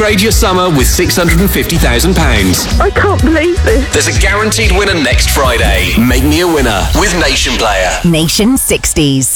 Upgrade your summer with £650,000. I can't believe this. There's a guaranteed winner next Friday. Make me a winner with Nation Player. Nation 60s.